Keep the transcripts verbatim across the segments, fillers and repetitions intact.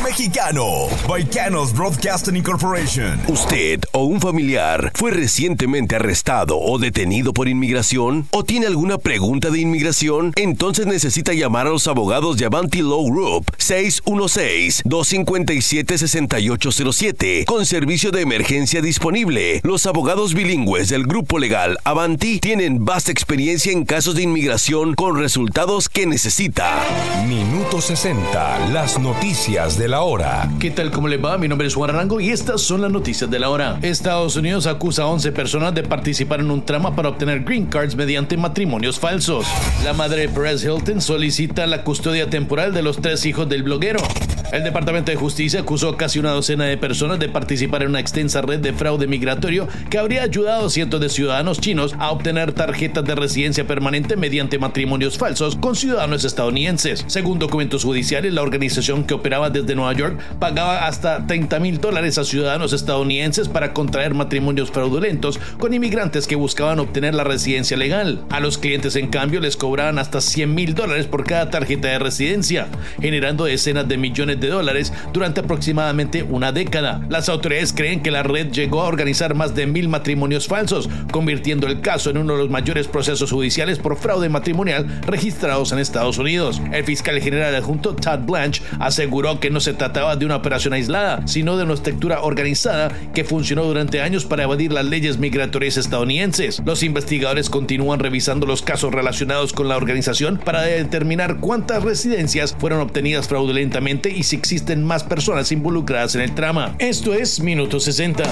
mexicano. Baicanos Broadcasting Incorporation. ¿Usted o un familiar fue recientemente arrestado o detenido por inmigración? ¿O tiene alguna pregunta de inmigración? Entonces necesita llamar a los abogados de Avanti Law Group seis uno seis, dos cinco siete, seis ocho cero siete con servicio de emergencia disponible. Los abogados bilingües del grupo legal Avanti tienen vasta experiencia en casos de inmigración con resultados que necesita. Minuto sesenta, las noticias de la hora. ¿Qué tal? ¿Cómo le va? Mi nombre es Juan Arango y estas son las noticias de la hora. Estados Unidos acusa a once personas de participar en un trama para obtener green cards mediante matrimonios falsos. La madre de Perez Hilton solicita la custodia temporal de los tres hijos del bloguero. El Departamento de Justicia acusó a casi una docena de personas de participar en una extensa red de fraude migratorio que habría ayudado a cientos de ciudadanos chinos a obtener tarjetas de residencia permanente mediante matrimonios falsos con ciudadanos estadounidenses. Según documentos judiciales, la organización, que operaba desde Nueva York, pagaba hasta treinta mil dólares a ciudadanos estadounidenses para contraer matrimonios fraudulentos con inmigrantes que buscaban obtener la residencia legal. A los clientes, en cambio, les cobraban hasta cien mil dólares por cada tarjeta de residencia, generando decenas de millones de dólares durante aproximadamente una década. Las autoridades creen que la red llegó a organizar más de mil matrimonios falsos, convirtiendo el caso en uno de los mayores procesos judiciales por fraude matrimonial registrados en Estados Unidos. El fiscal general adjunto Todd Blanche aseguró que no se trataba de una operación aislada, sino de una estructura organizada que funcionó durante años para evadir las leyes migratorias estadounidenses. Los investigadores continúan revisando los casos relacionados con la organización para determinar cuántas residencias fueron obtenidas fraudulentamente y si existen más personas involucradas en el trama. Esto es Minuto sesenta.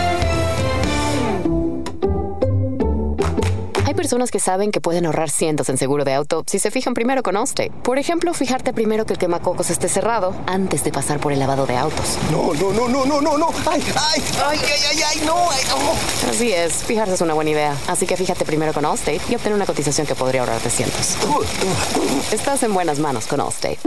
Hay personas que saben que pueden ahorrar cientos en seguro de auto si se fijan primero con Allstate. Por ejemplo, fijarte primero que el quemacocos esté cerrado antes de pasar por el lavado de autos. No, no, no, no, no, no, no. Ay, ay, ay, ay, ay, ay, no, ay, no. Así es, fijarse es una buena idea. Así que fíjate primero con Allstate y obtén una cotización que podría ahorrarte cientos. Estás en buenas manos con Allstate.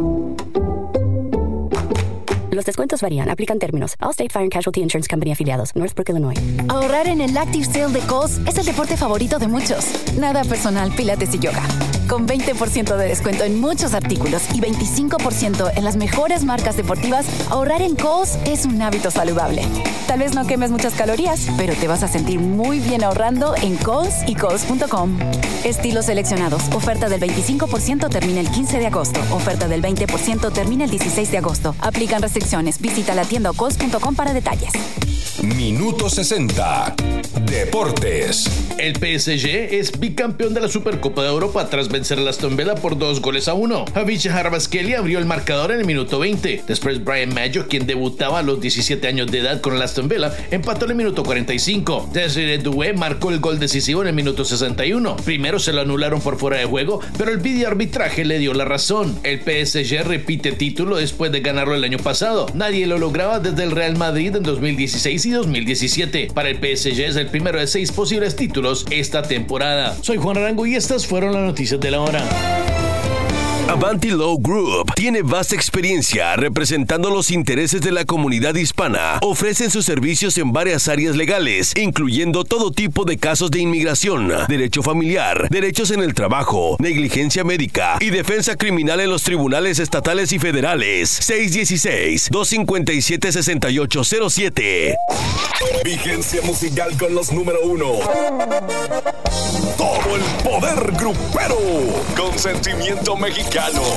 Los descuentos varían. Aplican términos. Allstate Fire and Casualty Insurance Company afiliados. Northbrook, Illinois. Ahorrar en el Active Sale de Kohl's es el deporte favorito de muchos. Nada personal, pilates y yoga. Con veinte por ciento de descuento en muchos artículos y veinticinco por ciento en las mejores marcas deportivas, ahorrar en Kohl's es un hábito saludable. Tal vez no quemes muchas calorías, pero te vas a sentir muy bien ahorrando en Kohl's y Kohl's punto com. Estilos seleccionados. Oferta del veinticinco por ciento termina el quince de agosto. Oferta del veinte por ciento termina el dieciséis de agosto. Aplican restricciones. Visita la tienda o Kohl's punto com para detalles. Minuto sesenta. Deportes. El P S G es bicampeón de la Supercopa de Europa tras vencer al Aston Villa por dos goles a uno. Javier Kvaratskhelia abrió el marcador en el minuto veinte. Después Brian Maggio, quien debutaba a los diecisiete años de edad con el Aston Villa, empató en el minuto cuarenta y cinco. Desiree Doué marcó el gol decisivo en el minuto sesenta y uno. Primero se lo anularon por fuera de juego, pero el videoarbitraje le dio la razón. El P S G repite título después de ganarlo el año pasado. Nadie lo lograba desde el Real Madrid en dos mil dieciséis y dos mil diecisiete. Para el P S G es el primero de seis posibles títulos esta temporada. Soy Juan Arango y estas fueron las noticias de la hora. Avanti Law Group tiene vasta experiencia representando los intereses de la comunidad hispana. Ofrecen sus servicios en varias áreas legales, incluyendo todo tipo de casos de inmigración, derecho familiar, derechos en el trabajo, negligencia médica y defensa criminal en los tribunales estatales y federales. seis uno seis, dos cinco siete, seis ocho cero siete. Vigencia musical con los número uno. Todo el poder grupero con sentimiento mexicano.